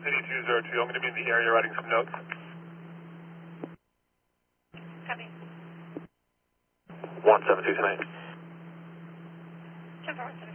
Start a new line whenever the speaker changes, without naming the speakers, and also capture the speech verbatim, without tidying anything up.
City two zero two. I'm going to be in the area writing some notes.
Copy.
one seven two tonight.
ten four one seven.